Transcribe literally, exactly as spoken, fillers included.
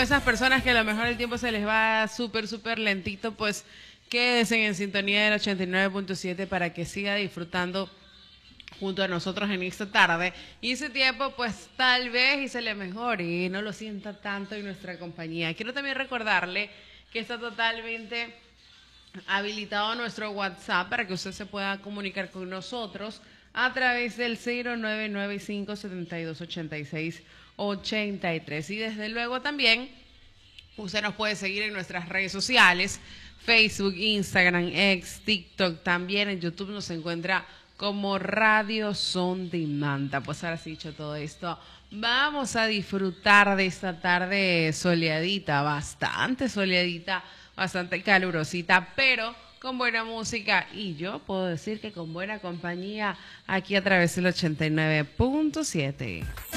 esas personas que a lo mejor el tiempo se les va súper, súper lentito, pues quédense en sintonía del ochenta y nueve punto siete para que siga disfrutando junto a nosotros en esta tarde. Y ese tiempo, pues tal vez y se le mejore y no lo sienta tanto en nuestra compañía. Quiero también recordarle que está totalmente habilitado nuestro WhatsApp para que usted se pueda comunicar con nosotros a través del cero nueve nueve cinco, siete dos ocho seis, ocho tres. Y desde luego también usted nos puede seguir en nuestras redes sociales, Facebook, Instagram, X, TikTok, también en YouTube nos encuentra como Radio Son de Manta. Pues ahora sí, dicho todo esto, vamos a disfrutar de esta tarde soleadita, bastante soleadita, bastante calurosita, pero con buena música y yo puedo decir que con buena compañía aquí a través del ochenta y nueve punto siete.